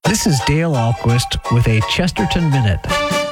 This is Dale Ahlquist with a Chesterton Minute.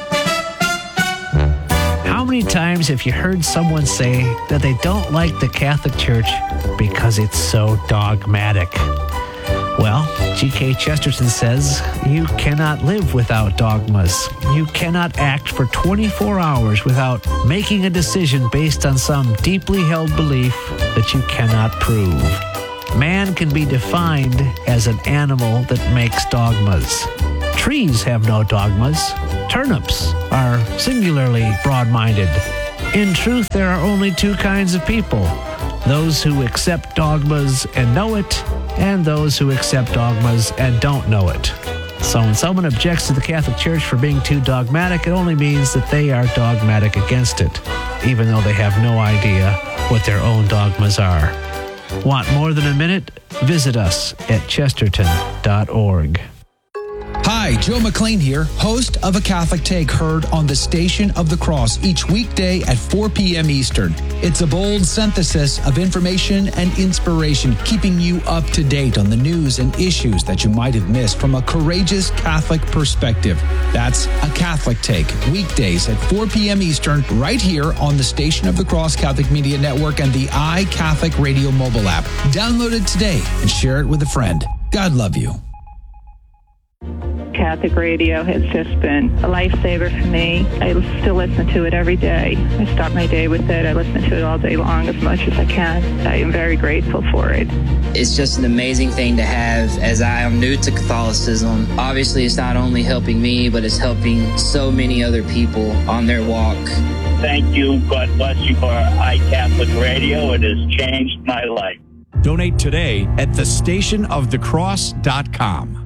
How many times have you heard someone say that they don't like the Catholic Church because it's so dogmatic? Well, G.K. Chesterton says you cannot live without dogmas. You cannot act for 24 hours without making a decision based on some deeply held belief that you cannot prove. Man can be defined as an animal that makes dogmas. Trees have no dogmas. Turnips are singularly broad-minded. In truth, there are only two kinds of people: those who accept dogmas and know it, and those who accept dogmas and don't know it. So when someone objects to the Catholic Church for being too dogmatic, it only means that they are dogmatic against it, even though they have no idea what their own dogmas are. Want more than a minute? Visit us at chesterton.org. Hi, Joe McLean here, host of A Catholic Take, heard on the Station of the Cross each weekday at 4 p.m. Eastern. It's a bold synthesis of information and inspiration, keeping you up to date on the news and issues that you might have missed from a courageous Catholic perspective. That's A Catholic Take, weekdays at 4 p.m. Eastern, right here on the Station of the Cross Catholic Media Network and the iCatholic Radio mobile app. Download it today and share it with a friend. God love you. Catholic radio has just been a lifesaver for me. I still listen to it every day. I start my day with it. I listen to it all day long as much as I can. I am very grateful for it. It's just an amazing thing to have, as I am new to Catholicism. Obviously, it's not only helping me, but it's helping so many other people on their walk. Thank you. God bless you for iCatholic Radio. It has changed my life. Donate today at thestationofthecross.com.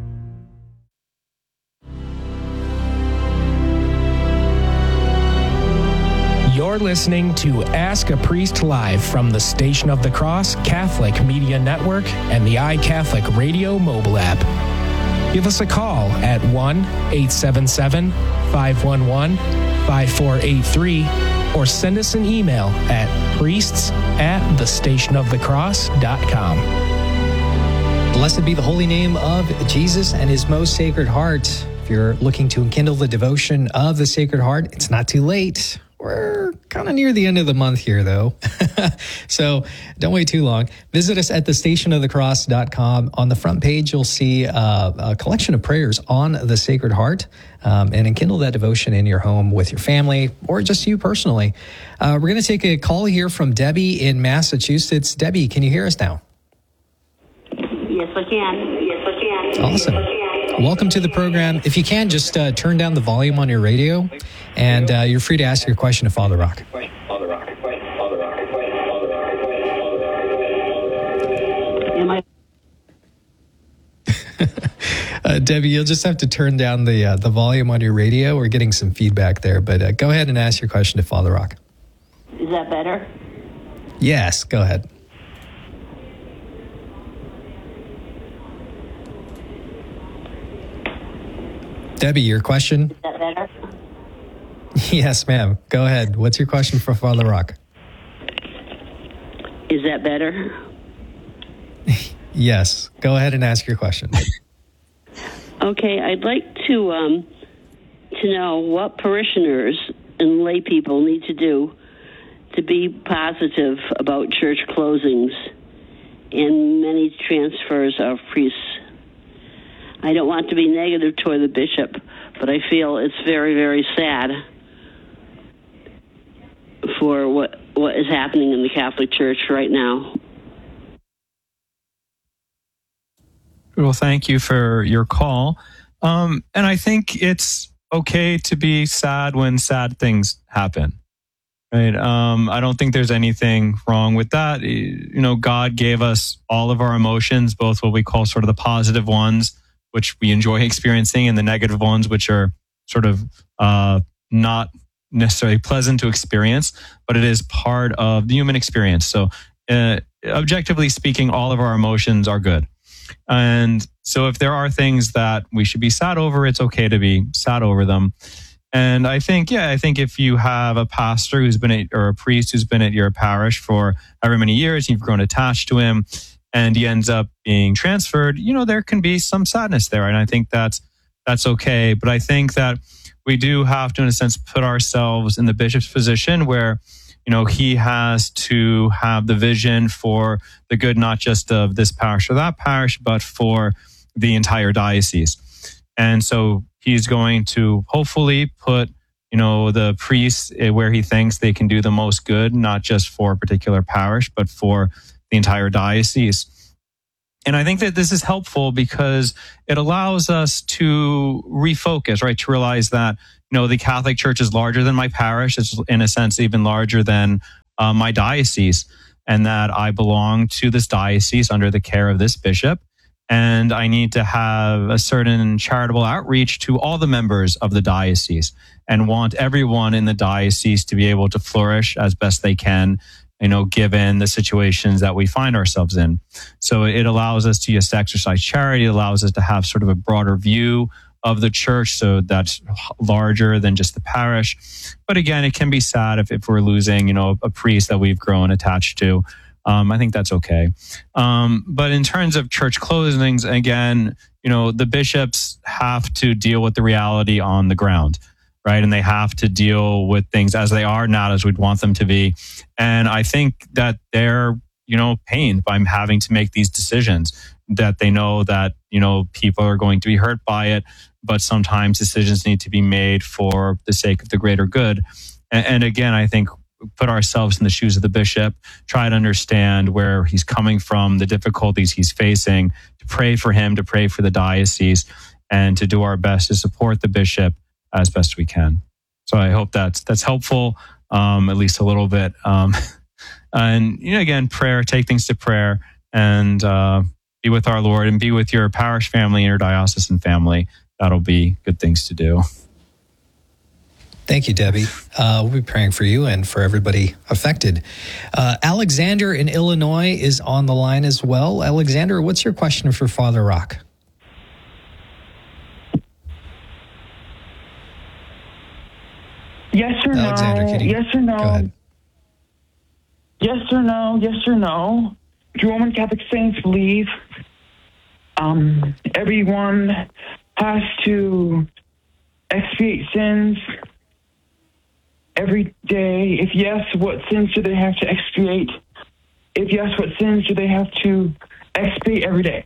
You're listening to Ask a Priest Live from the Station of the Cross Catholic Media Network and the iCatholic Radio mobile app. Give us a call at 1-877-511-5483 or send us an email at priests@thestationofthecross.com. Blessed be the holy name of Jesus and his most sacred heart. If you're looking to enkindle the devotion of the Sacred Heart, it's not too late. We're kind of near the end of the month here, though. So don't wait too long. Visit us at thestationofthecross.com. On the front page, you'll see a collection of prayers on the Sacred Heart, and enkindle that devotion in your home with your family or just you personally. We're going to take a call here from Debbie in Massachusetts. Debbie, can you hear us now? Yes, I can. Awesome. Welcome to the program. If you can, just turn down the volume on your radio, and you're free to ask your question to Father Rock. Debbie, you'll just have to turn down the volume on your radio. We're getting some feedback there, but go ahead and ask your question to Father Rock. Is that better? Yes, go ahead. Debbie, your question? Is that better? Yes, ma'am. Go ahead. What's your question for Father Rock? Is that better? Yes. Go ahead and ask your question. Okay, I'd like to know what parishioners and lay people need to do to be positive about church closings and many transfers of priests. I don't want to be negative toward the bishop, but I feel it's very, very sad for what is happening in the Catholic Church right now. Well, thank you for your call. And I think it's okay to be sad when sad things happen, right? I don't think there's anything wrong with that. You know, God gave us all of our emotions, both what we call sort of the positive ones, which we enjoy experiencing, and the negative ones, which are sort of not necessarily pleasant to experience, but it is part of the human experience. So objectively speaking, all of our emotions are good. And so if there are things that we should be sad over, it's okay to be sad over them. And I think if you have a pastor who's been or a priest who's been at your parish for however many years, you've grown attached to him, and he ends up being transferred, there can be some sadness there. And I think that's okay. But I think that we do have to, in a sense, put ourselves in the bishop's position where, he has to have the vision for the good, not just of this parish or that parish, but for the entire diocese. And so he's going to hopefully put, the priests where he thinks they can do the most good, not just for a particular parish, but for the entire diocese. And I think that this is helpful because it allows us to refocus, right? To realize that, the Catholic Church is larger than my parish. It's in a sense even larger than my diocese, and that I belong to this diocese under the care of this bishop. And I need to have a certain charitable outreach to all the members of the diocese and want everyone in the diocese to be able to flourish as best they can, given the situations that we find ourselves in. So it allows us to just exercise charity. It allows us to have sort of a broader view of the church, so that's larger than just the parish. But again, it can be sad if we're losing, a priest that we've grown attached to. I think that's okay. But in terms of church closings, again, the bishops have to deal with the reality on the ground, right? And they have to deal with things as they are, not as we'd want them to be. And I think that they're, pained by having to make these decisions, that they know that, people are going to be hurt by it, but sometimes decisions need to be made for the sake of the greater good. And again, I think put ourselves in the shoes of the bishop, try to understand where he's coming from, the difficulties he's facing, to pray for him, to pray for the diocese, and to do our best to support the bishop as best we can. So I hope that's helpful, at least a little bit. And again, prayer, take things to prayer, and be with our Lord, and be with your parish family and your diocesan family. That'll be good things to do. Thank you, Debbie. We'll be praying for you and for everybody affected. Alexander in Illinois is on the line as well. Alexander, what's your question for Father Rock? Yes or Alexander, no? Yes or no? Go ahead. Yes or no? Yes or no? Do Roman Catholic saints believe everyone has to expiate sins every day? If yes, what sins do they have to expiate? If yes, what sins do they have to expiate every day?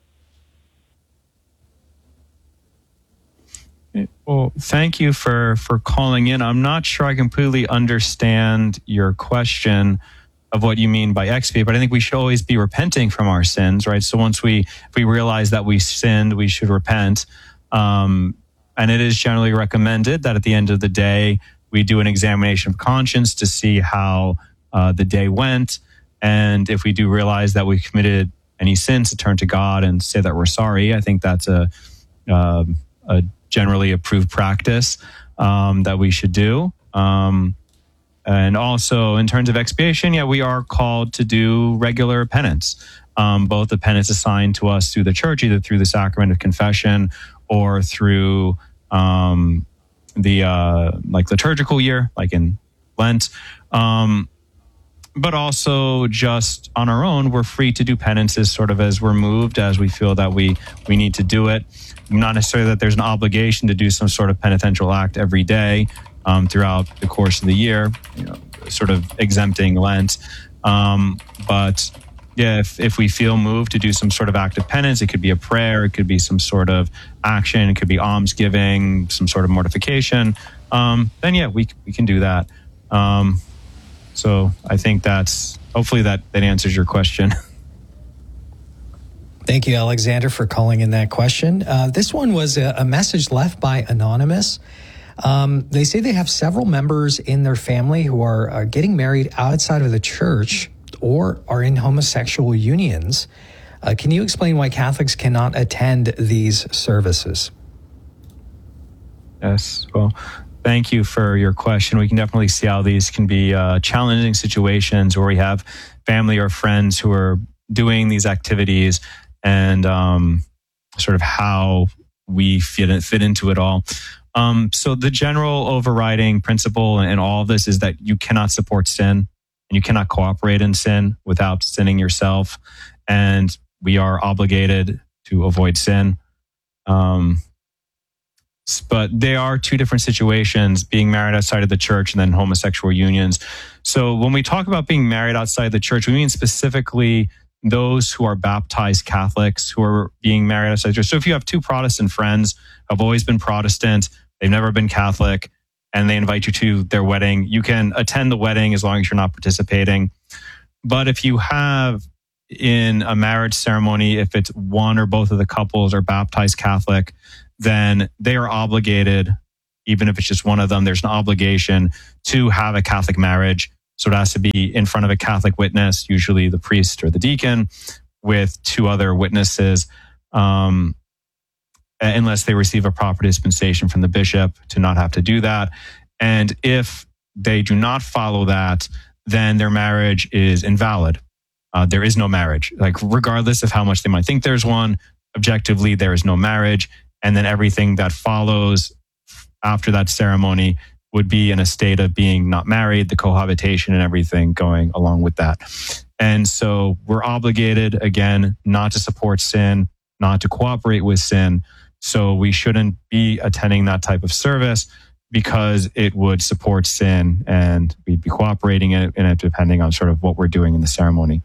Well, thank you for calling in. I'm not sure I completely understand your question of what you mean by expiate, but I think we should always be repenting from our sins, right? So once if we realize that we sinned, we should repent. And it is generally recommended that at the end of the day, we do an examination of conscience to see how the day went. And if we do realize that we committed any sins, to turn to God and say that we're sorry. I think that's a generally approved practice that we should do. And also in terms of expiation, we are called to do regular penance, both the penance assigned to us through the church, either through the sacrament of confession or through the liturgical year, like in Lent. But also just on our own, we're free to do penances sort of as we're moved, as we feel that we need to do it. Not necessarily that there's an obligation to do some sort of penitential act every day throughout the course of the year, sort of exempting Lent. But if we feel moved to do some sort of act of penance, it could be a prayer, it could be some sort of action, it could be almsgiving, some sort of mortification, then we can do that. So I think hopefully that answers your question. Thank you, Alexander, for calling in that question. This one was a message left by Anonymous. They say they have several members in their family who are getting married outside of the church or are in homosexual unions. Can you explain why Catholics cannot attend these services? Yes, well, thank you for your question. We can definitely see how these can be challenging situations where we have family or friends who are doing these activities, and sort of how we fit into it all. So the general overriding principle in all of this is that you cannot support sin, and you cannot cooperate in sin without sinning yourself. and we are obligated to avoid sin. But they are two different situations, being married outside of the church and then homosexual unions. So when we talk about being married outside the church, we mean specifically those who are baptized Catholics who are being married outside the church. So if you have two Protestant friends who have always been Protestant, they've never been Catholic, and they invite you to their wedding, you can attend the wedding as long as you're not participating. But if you have in a marriage ceremony, if it's one or both of the couples are baptized Catholic, then they are obligated, even if it's just one of them, there's an obligation to have a Catholic marriage. So it has to be in front of a Catholic witness, usually the priest or the deacon, with two other witnesses, unless they receive a proper dispensation from the bishop to not have to do that. And if they do not follow that, then their marriage is invalid. There is no marriage. Like, regardless of how much they might think there's one, objectively, there is no marriage. And then everything that follows after that ceremony would be in a state of being not married, the cohabitation and everything going along with that. And so we're obligated, again, not to support sin, not to cooperate with sin. So we shouldn't be attending that type of service because it would support sin, and we'd be cooperating in it depending on sort of what we're doing in the ceremony.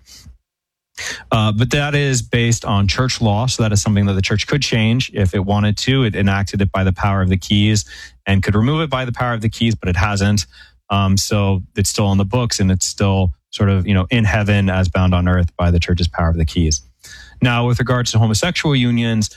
But that is based on church law. So that is something that the church could change if it wanted to. It enacted it by the power of the keys and could remove it by the power of the keys, but it hasn't. So it's still on the books, and it's still sort of, in heaven as bound on earth by the church's power of the keys. Now, with regards to homosexual unions,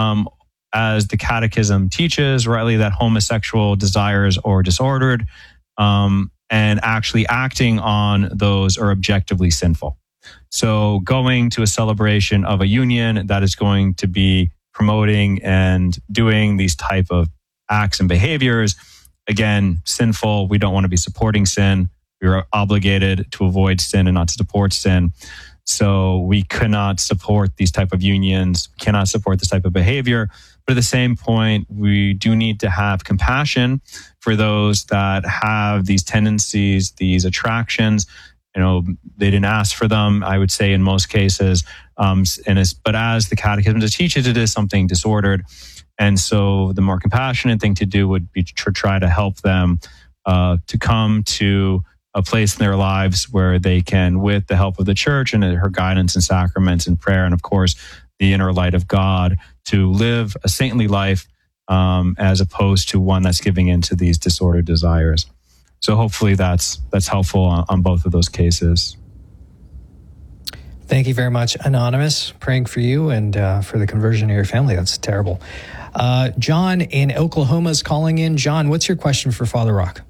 as the Catechism teaches rightly, that homosexual desires are disordered, and actually acting on those are objectively sinful. So going to a celebration of a union that is going to be promoting and doing these type of acts and behaviors, again, sinful. We don't want to be supporting sin. We are obligated to avoid sin and not to support sin. So we cannot support these type of unions, cannot support this type of behavior. But at the same point, we do need to have compassion for those that have these tendencies, these attractions. They didn't ask for them, I would say, in most cases. But as the Catechism teaches, it is something disordered. And so the more compassionate thing to do would be to try to help them to come to a place in their lives where they can, with the help of the church and her guidance and sacraments and prayer, and of course, the inner light of God, to live a saintly life as opposed to one that's giving into these disordered desires. So hopefully that's helpful on both of those cases. Thank you very much, Anonymous. Praying for you and for the conversion of your family. That's terrible. John in Oklahoma is calling in. John, what's your question for Father Rock?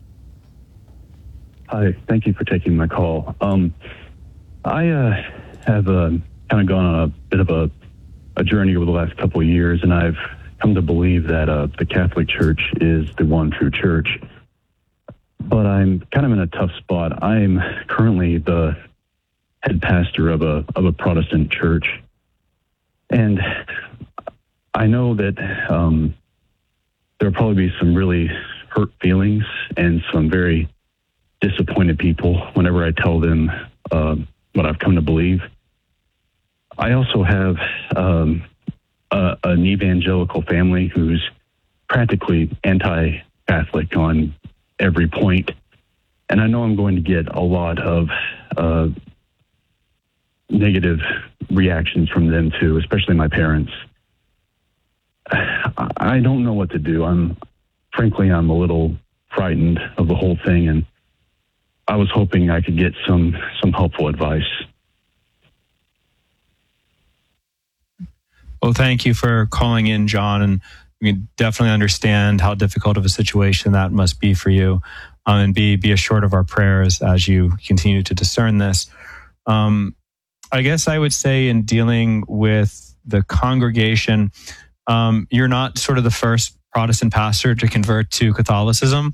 Hi, thank you for taking my call. I have kind of gone on a bit of a journey over the last couple of years, and I've come to believe that the Catholic Church is the one true church. But I'm kind of in a tough spot. I'm currently the head pastor of a Protestant church, and I know that there'll probably be some really hurt feelings and some very disappointed people whenever I tell them what I've come to believe. I also have an evangelical family who's practically anti-Catholic on every point. And I know I'm going to get a lot of negative reactions from them too, especially my parents. I don't know what to do. I'm a little frightened of the whole thing, and I was hoping I could get some helpful advice. Well, thank you for calling in, John, and we definitely understand how difficult of a situation that must be for you, and be assured of our prayers as you continue to discern this. I guess I would say in dealing with the congregation, you're not sort of the first Protestant pastor to convert to Catholicism,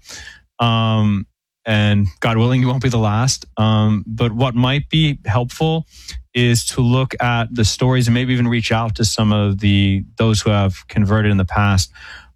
and God willing, you won't be the last. But what might be helpful is to look at the stories and maybe even reach out to some of those who have converted in the past.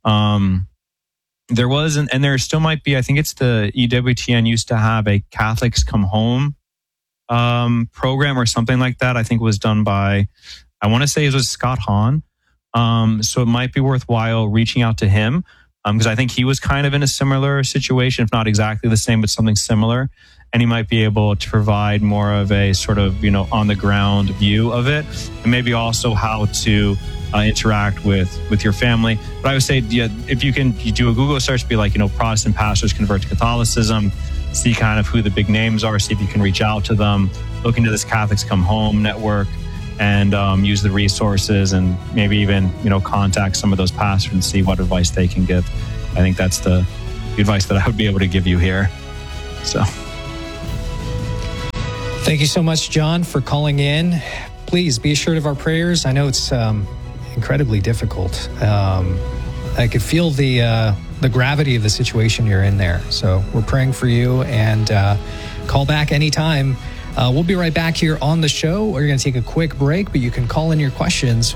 There was, and there still might be, I think it's the EWTN used to have a Catholics Come Home program or something like that. I think it was done by, I want to say it was Scott Hahn. So it might be worthwhile reaching out to him because I think he was kind of in a similar situation, if not exactly the same, but something similar. And he might be able to provide more of a sort of, on the ground view of it, and maybe also how to interact with your family. But I would say, if you do a Google search, be like, Protestant pastors convert to Catholicism, see kind of who the big names are, see if you can reach out to them, look into this Catholics Come Home network, and use the resources, and maybe even, contact some of those pastors and see what advice they can give. I think that's the advice that I would be able to give you here. So. Thank you so much, John, for calling in. Please be assured of our prayers. I know it's incredibly difficult. I could feel the gravity of the situation you're in there. So we're praying for you, and call back anytime. We'll be right back here on the show. We're going to take a quick break, but you can call in your questions,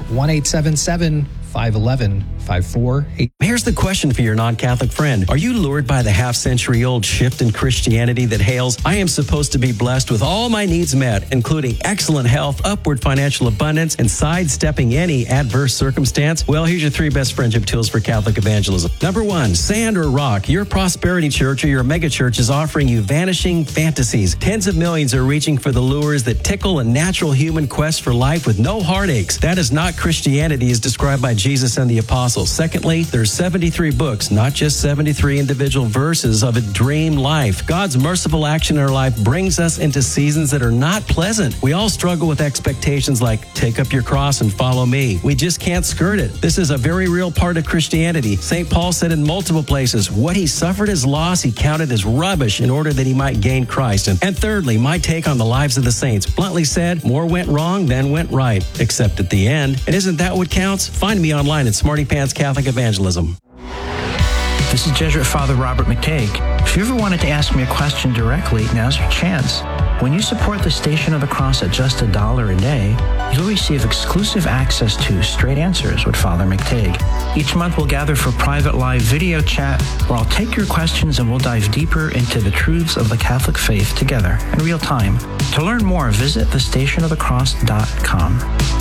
1-877-511-5488. Here's the question for your non-Catholic friend. Are you lured by the half-century-old shift in Christianity that hails, I am supposed to be blessed with all my needs met, including excellent health, upward financial abundance, and sidestepping any adverse circumstance? Well, here's your 3 best friendship tools for Catholic evangelism. Number 1, sand or rock. Your prosperity church or your mega church is offering you vanishing fantasies. Tens of millions are reaching for the lures that tickle a natural human quest for life with no heartaches. That is not Christianity as described by Jesus and the apostles. Secondly, there's 73 books, not just 73 individual verses of a dream life. God's merciful action in our life brings us into seasons that are not pleasant. We all struggle with expectations like, take up your cross and follow me. We just can't skirt it. This is a very real part of Christianity. St. Paul said in multiple places, what he suffered as loss, he counted as rubbish in order that he might gain Christ. And thirdly, my take on the lives of the saints. Bluntly said, more went wrong than went right, except at the end. And isn't that what counts? Find me online at Smarty Pants Catholic Evangelism. This is Jesuit Father Robert McTague. If you ever wanted to ask me a question directly, now's your chance. When you support the Station of the Cross at just $1 a day, you'll receive exclusive access to Straight Answers with Father McTague. Each month we'll gather for private live video chat where I'll take your questions and we'll dive deeper into the truths of the Catholic faith together in real time. To learn more, visit thestationofthecross.com.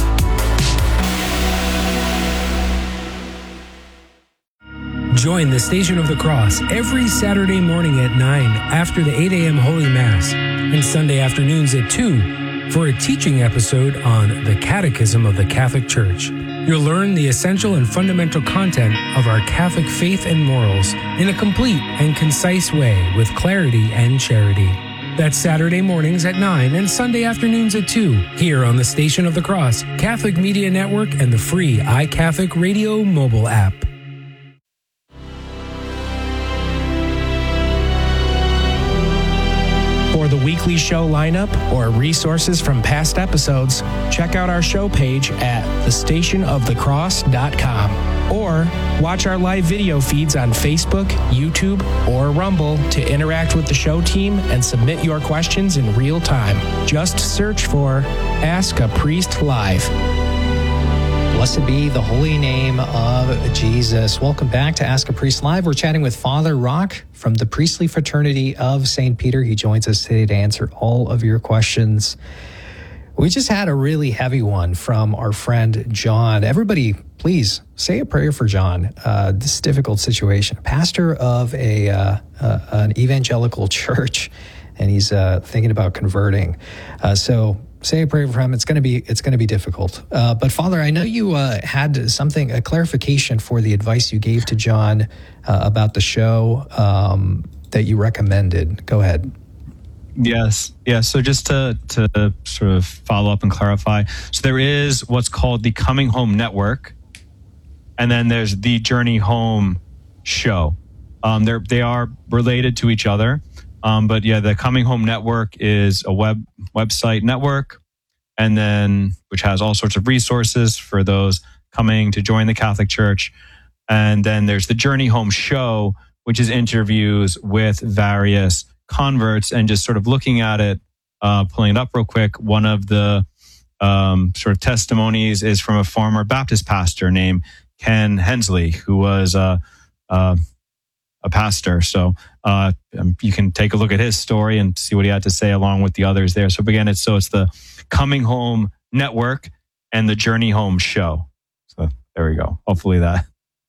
Join the Station of the Cross every Saturday morning at 9 after the 8 a.m. Holy Mass and Sunday afternoons at 2 for a teaching episode on the Catechism of the Catholic Church. You'll learn the essential and fundamental content of our Catholic faith and morals in a complete and concise way with clarity and charity. That's Saturday mornings at 9 and Sunday afternoons at 2 here on the Station of the Cross, Catholic Media Network, and the free iCatholic Radio mobile app. For the weekly show lineup or resources from past episodes, check out our show page at thestationofthecross.com or watch our live video feeds on Facebook, YouTube, or Rumble to interact with the show team and submit your questions in real time. Just search for Ask a Priest Live. Blessed be the holy name of Jesus. Welcome back to Ask a Priest Live. We're chatting with Father Rock from the Priestly Fraternity of St. Peter. He joins us today to answer all of your questions. We just had a really heavy one from our friend John. Everybody, please say a prayer for John. This difficult situation. Pastor of an evangelical church, and he's thinking about converting. So say a prayer for him. It's going to be difficult. But Father, I know you had a clarification for the advice you gave to John about the show that you recommended. Go ahead. Yes. Yeah. So just to sort of follow up and clarify. So there is what's called the Coming Home Network, and then there's the Journey Home show. They are related to each other. But yeah, the Coming Home Network is a website network, and then which has all sorts of resources for those coming to join the Catholic Church. And then there's the Journey Home show, which is interviews with various converts, and just sort of looking at it, pulling it up real quick. One of the sort of testimonies is from a former Baptist pastor named Ken Hensley, who was a pastor. So you can take a look at his story and see what he had to say along with the others there. So again, it's the Coming Home Network and the Journey Home Show. So there we go. Hopefully that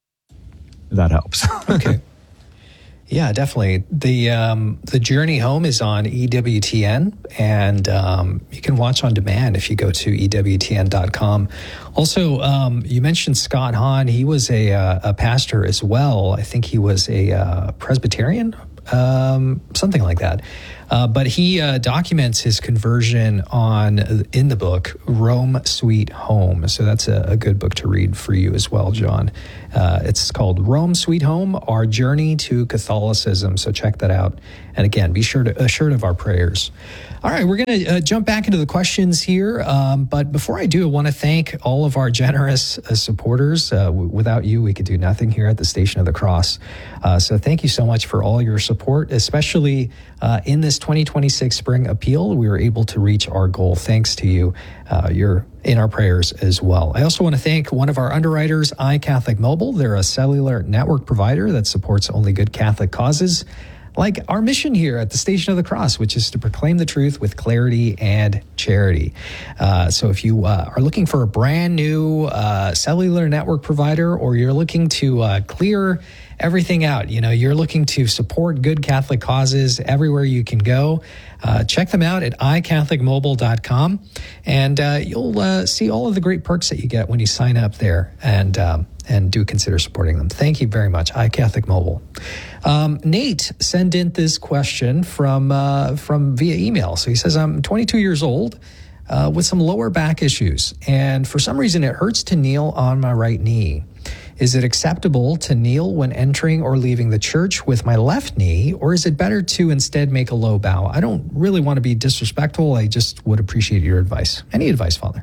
helps. Okay. Yeah, definitely. The Journey Home is on EWTN, and you can watch on demand if you go to EWTN.com. Also, you mentioned Scott Hahn. He was a pastor as well. I think he was a Presbyterian, something like that. But he documents his conversion in the book Rome Sweet Home. So that's a good book to read for you as well, John. It's called Rome Sweet Home: Our Journey to Catholicism. So check that out. And again, be assured of our prayers. All right, we're going to jump back into the questions here. But before I do, I want to thank all of our generous supporters. Without you, we could do nothing here at the Station of the Cross. So thank you so much for all your support, especially in this 2026 spring appeal. We were able to reach our goal thanks to you. You're in our prayers as well. I also want to thank one of our underwriters, iCatholic Mobile. They're a cellular network provider that supports only good Catholic causes, like our mission here at the Station of the Cross, which is to proclaim the truth with clarity and charity. So if you are looking for a brand new cellular network provider, or you're looking to clear everything out, you're looking to support good Catholic causes everywhere you can go, check them out at iCatholicMobile.com, and you'll see all of the great perks that you get when you sign up there, and do consider supporting them. Thank you very much, iCatholic Mobile. Nate sent in this question from via email. So he says, I'm 22 years old with some lower back issues, and for some reason it hurts to kneel on my right knee. Is it acceptable to kneel when entering or leaving the church with my left knee, or is it better to instead make a low bow? I don't really want to be disrespectful. I just would appreciate your advice. Any advice, Father?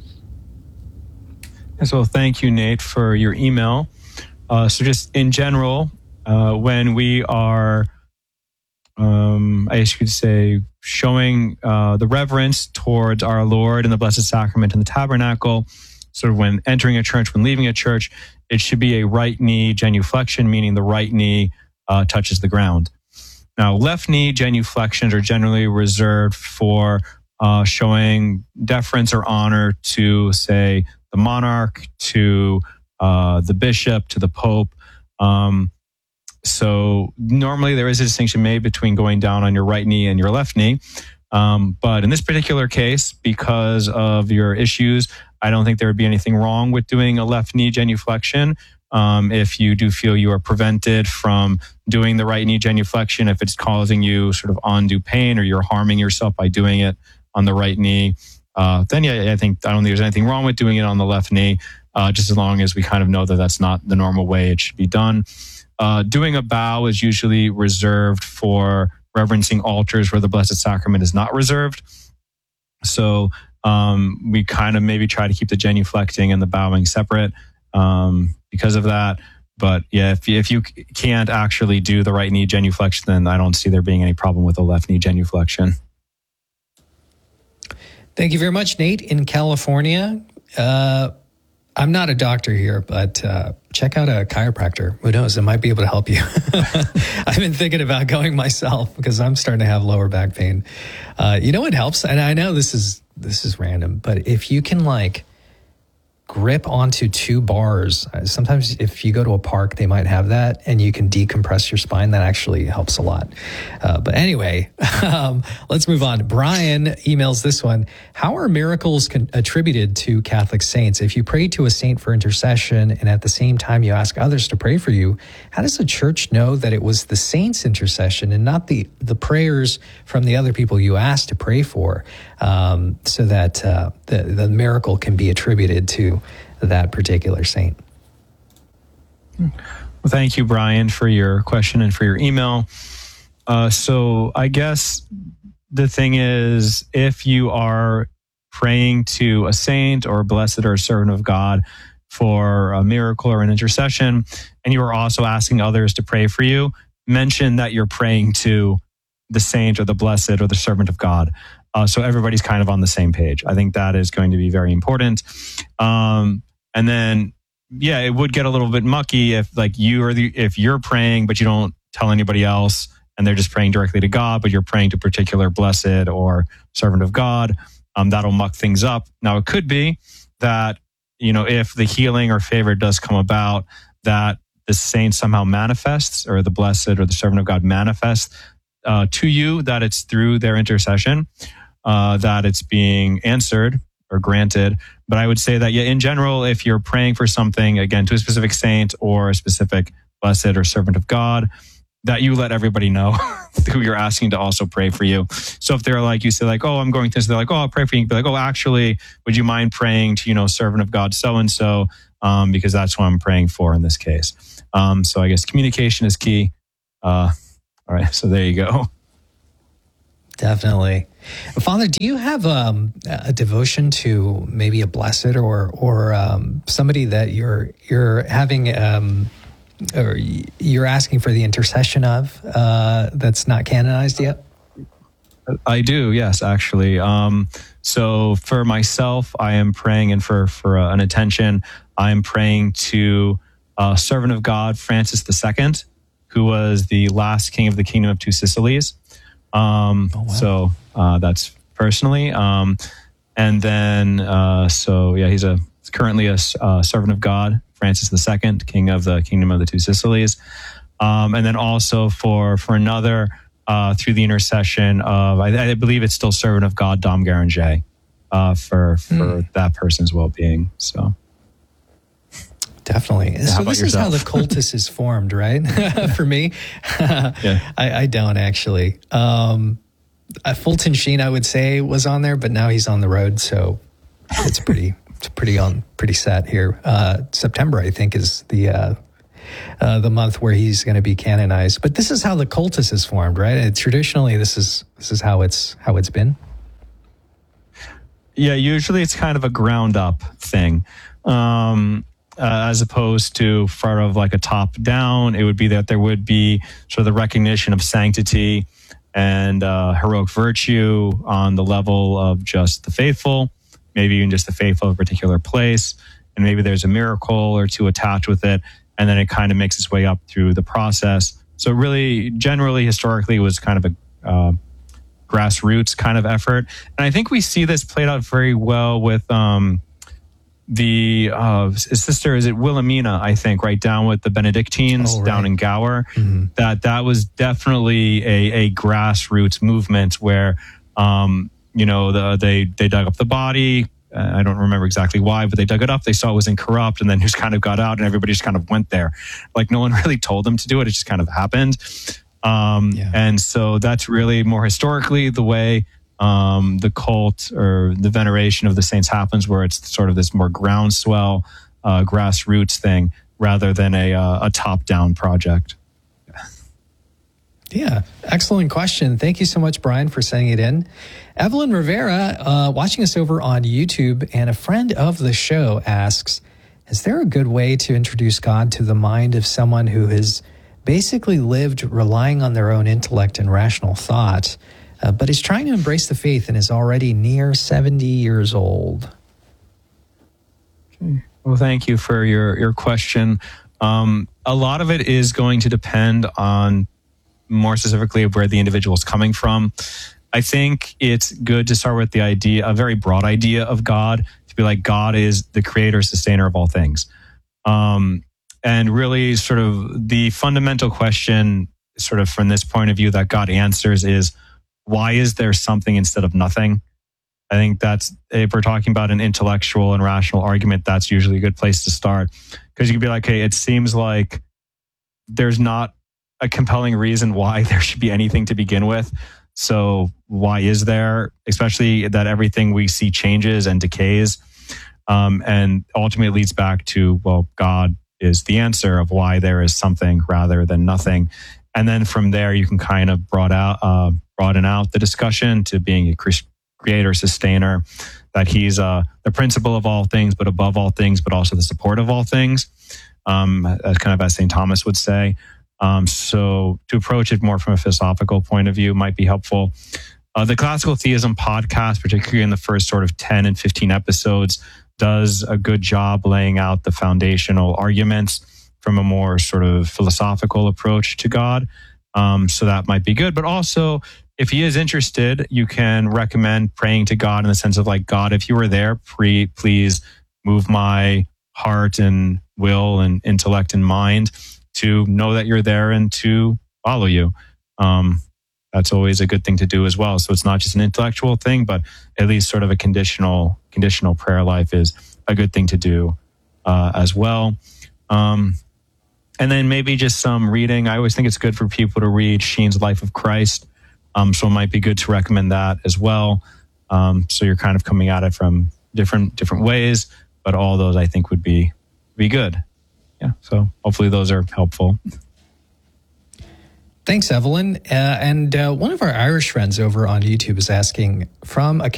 So thank you, Nate, for your email. So just in general, when we are, I guess you could say, showing the reverence towards our Lord and the Blessed Sacrament and the Tabernacle, sort of when entering a church, when leaving a church, it should be a right knee genuflection, meaning the right knee touches the ground. Now, left knee genuflections are generally reserved for showing deference or honor to, say, the monarch, to the bishop, to the pope. So normally there is a distinction made between going down on your right knee and your left knee. But in this particular case, because of your issues, I don't think there would be anything wrong with doing a left knee genuflection. If you do feel you are prevented from doing the right knee genuflection, if it's causing you sort of undue pain or you're harming yourself by doing it on the right knee, then yeah, I don't think there's anything wrong with doing it on the left knee, just as long as we kind of know that that's not the normal way it should be done. Doing a bow is usually reserved for reverencing altars where the Blessed Sacrament is not reserved. So we kind of maybe try to keep the genuflecting and the bowing separate because of that. But yeah, if you can't actually do the right knee genuflection, then I don't see there being any problem with the left knee genuflection. Thank you very much, Nate, in California. I'm not a doctor here, but check out a chiropractor. Who knows? It might be able to help you. I've been thinking about going myself because I'm starting to have lower back pain. You know what helps? And I know this is random, but if you can grip onto two bars, sometimes if you go to a park, they might have that, and you can decompress your spine. That actually helps a lot. But anyway, let's move on. Brian emails this one. How are miracles attributed to Catholic saints? If you pray to a saint for intercession and at the same time you ask others to pray for you, how does the church know that it was the saint's intercession and not the prayers from the other people you asked to pray for, so that the miracle can be attributed to that particular saint? Well, thank you, Brian, for your question and for your email. So I guess the thing is, if you are praying to a saint or a blessed or a servant of God for a miracle or an intercession, and you are also asking others to pray for you, mention that you're praying to the saint or the blessed or the servant of God. So everybody's kind of on the same page. I think that is going to be very important. And then, yeah, it would get a little bit mucky if you're praying, but you don't tell anybody else, and they're just praying directly to God, but you're praying to a particular blessed or servant of God, that'll muck things up. Now, it could be that, if the healing or favor does come about, that the saint somehow manifests, or the blessed or the servant of God manifests to you, that it's through their intercession, that it's being answered or granted. But I would say that, in general, if you're praying for something, again, to a specific saint or a specific blessed or servant of God, that you let everybody know who you're asking to also pray for you. So if they're like, you say like, oh, I'm going to this, they're like, oh, I'll pray for you. You'd be like, oh, actually, would you mind praying to, servant of God so-and-so, because that's what I'm praying for in this case. So I guess communication is key. All right, so there you go. Definitely. Father, do you have a devotion to maybe a blessed or somebody that you're having or you're asking for the intercession of that's not canonized yet? I do, yes, actually. So for myself, I am praying, and for an attention, I am praying to servant of God, Francis II, who was the last king of the Kingdom of Two Sicilies. So that's personally. And then, he's currently a servant of God, Francis II, king of the Kingdom of the Two Sicilies. And then also for another, through the intercession of, I believe it's still servant of God, Dom Garanger, for that person's well-being. So. Definitely. Yeah, so this is how the cultus is formed, right? For me, yeah. I don't actually. Fulton Sheen, I would say, was on there, but now he's on the road, so it's pretty set here. September, I think, is the month where he's going to be canonized. But this is how the cultus is formed, right? And traditionally, this is how it's been. Yeah, usually it's kind of a ground up thing. As opposed to sort of like a top down, it would be that there would be sort of the recognition of sanctity and heroic virtue on the level of just the faithful, maybe even just the faithful of a particular place, and maybe there's a miracle or two attached with it, and then it kind of makes its way up through the process. So really, generally, historically, it was kind of a grassroots kind of effort, and I think we see this played out very well with the sister, is it Wilhelmina, I think, right down with the Benedictines down in Gower. Mm-hmm. That was definitely a grassroots movement where they dug up the body. I don't remember exactly why, but they dug it up, they saw it was incorrupt, and then just kind of got out, and everybody just kind of went there. Like, no one really told them to do it, it just kind of happened. And so that's really more historically the way the cult or the veneration of the saints happens, where it's sort of this more groundswell, grassroots thing rather than a top-down project. Yeah, excellent question. Thank you so much, Brian, for sending it in. Evelyn Rivera, watching us over on YouTube, and a friend of the show asks, is there a good way to introduce God to the mind of someone who has basically lived relying on their own intellect and rational thought, but is trying to embrace the faith and is already near 70 years old? Okay. Well, thank you for your question. A lot of it is going to depend on, more specifically, where the individual is coming from. I think it's good to start with the idea, a very broad idea of God, to be like, God is the creator, sustainer of all things. And really sort of the fundamental question, sort of from this point of view, that God answers is, why is there something instead of nothing? I think that's, if we're talking about an intellectual and rational argument, that's usually a good place to start. Because you can be like, hey, it seems like there's not a compelling reason why there should be anything to begin with. So why is there? Especially that everything we see changes and decays. And ultimately leads back to, well, God is the answer of why there is something rather than nothing. And then from there, you can kind of broaden out the discussion to being a creator, sustainer, that he's the principle of all things, but above all things, but also the support of all things, as kind of as St. Thomas would say. So to approach it more from a philosophical point of view might be helpful. The Classical Theism podcast, particularly in the first sort of 10 and 15 episodes, does a good job laying out the foundational arguments. from a more sort of philosophical approach to God. So that might be good. But also, if he is interested, you can recommend praying to God in the sense of like, God, if you were there, please move my heart and will and intellect and mind to know that you're there and to follow you. That's always a good thing to do as well. So it's not just an intellectual thing, but at least sort of a conditional prayer life is a good thing to do as well. And then maybe just some reading. I always think it's good for people to read Sheen's Life of Christ. So it might be good to recommend that as well. So you're kind of coming at it from different ways, but all those I think would be good. Yeah. So hopefully those are helpful. Thanks, Evelyn. And one of our Irish friends over on YouTube is asking, from a